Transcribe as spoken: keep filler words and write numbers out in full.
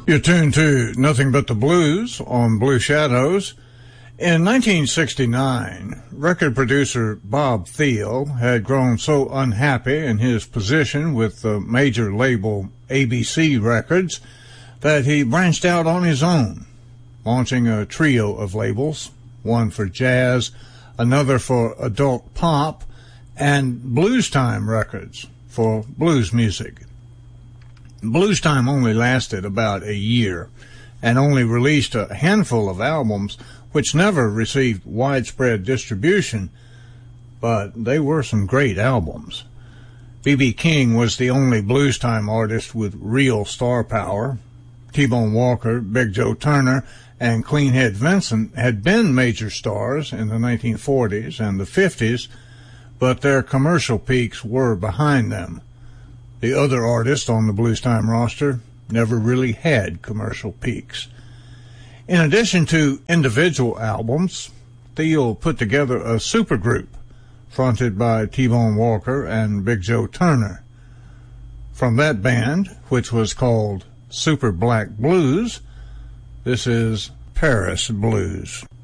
You're tuned to Nothing But the Blues on Blue Shadows. In nineteen sixty-nine, record producer Bob Thiel had grown so unhappy in his position with the major label A B C Records that he branched out on his own, launching a trio of labels, one for jazz, another for adult pop, and Blues Time Records for blues music. Blues Time only lasted about a year and only released a handful of albums which never received widespread distribution, but they were some great albums. B B King was the only Blues Time artist with real star power. T-Bone Walker, Big Joe Turner, and Cleanhead Vincent had been major stars in the nineteen forties and the fifties, but their commercial peaks were behind them. The other artists on the Blues Time roster never really had commercial peaks. In addition to individual albums, Thiel put together a supergroup fronted by T-Bone Walker and Big Joe Turner. From that band, which was called Super Black Blues, this is Paris Blues.